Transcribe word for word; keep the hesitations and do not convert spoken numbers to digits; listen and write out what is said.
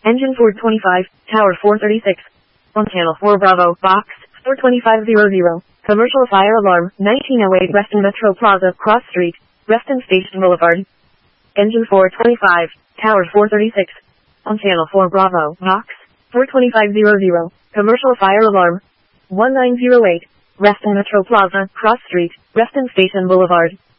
Engine four twenty-five, Tower four thirty-six. On Channel four Bravo, Box, four twenty-five hundred. Commercial fire alarm, nineteen oh eight Reston Metro Plaza, Cross Street, Reston Station Boulevard. Engine four twenty-five, Tower four thirty-six. On Channel four Bravo, Box, four twenty-five hundred. Commercial fire alarm, nineteen oh eight, Reston Metro Plaza, Cross Street, Reston Station Boulevard.